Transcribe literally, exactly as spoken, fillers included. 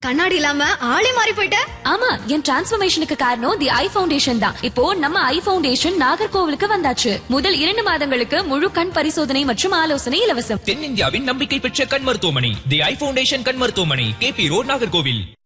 கண்ணாடி இல்லாம ஆளே மாறி போயிட்ட. ஆமா, என் டிரான்ஸ்ஃபர்மேஷனுக்கு காரணம் தி ஐ ஃபவுண்டேஷன் தான். இப்போ நம்ம ஐ ஃபவுண்டேஷன் நாகர்கோவிலுக்கு வந்தாச்சு. முதல் இரண்டு மாதங்களுக்கு முழு கண் பரிசோதனை மற்றும் ஆலோசனை இலவசம். தென்னிந்தியாவின் நம்பிக்கை பெற்ற கண் மருத்துவமனை தி ஐ ஃபவுண்டேஷன் கண் மருத்துவமனை, கே பி ரோட், நாகர்கோவில்.